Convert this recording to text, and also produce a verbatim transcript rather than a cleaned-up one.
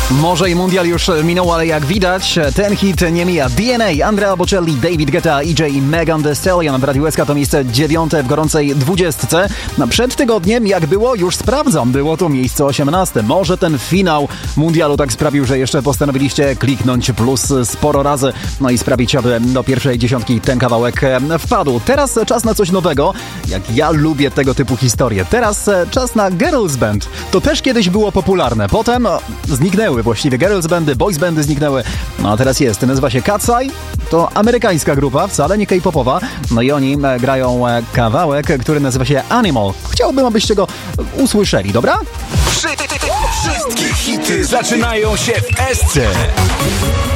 Może i mundial już minął, ale jak widać, ten hit nie mija. D N A, Andrea Bocelli, David Guetta, E J i Megan Thee Stallion w Radiu S K to miejsce dziewiąte w gorącej dwudziestce. Przed tygodniem, jak było, już sprawdzam, było to miejsce osiemnaste. Może ten finał mundialu tak sprawił, że jeszcze postanowiliście kliknąć plus sporo razy, no i sprawić, aby do pierwszej dziesiątki ten kawałek wpadł. Teraz czas na coś nowego, jak ja lubię tego typu historie. Teraz czas na Girls Band. To też kiedyś było popularne, potem zniknęły właściwie girls bandy, boys bandy zniknęły, no a teraz jest, nazywa się Cat's Eye, to amerykańska grupa, wcale nie K-popowa, no i oni grają kawałek, który nazywa się Animal. Chciałbym, abyście go usłyszeli, dobra? Wszystkie hity zaczynają się w S C.